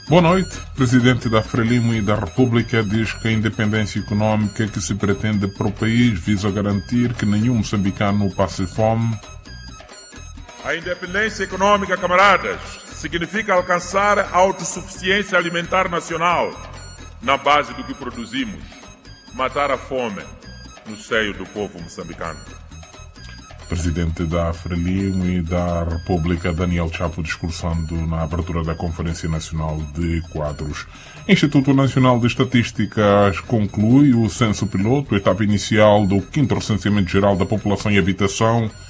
Boa noite. O presidente da Frelimo e da República diz que a independência econômica que se pretende para o país visa garantir que nenhum moçambicano passe fome. A independência econômica, camaradas, significa alcançar a autossuficiência alimentar nacional na base do que produzimos, matar a fome no seio do povo moçambicano. Presidente da Frelimo e da República, Daniel Chapo, discursando na abertura da Conferência Nacional de Quadros. Instituto Nacional de Estatísticas conclui o censo piloto, etapa inicial do 5º Recenseamento Geral da População e Habitação,